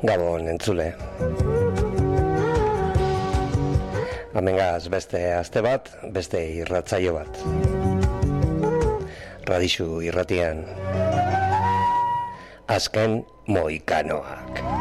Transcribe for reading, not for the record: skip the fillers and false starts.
Gabon entzule. Amengaz beste aste bat, beste irratzaio bat. Radixu irratian. Azken Mohikanoak.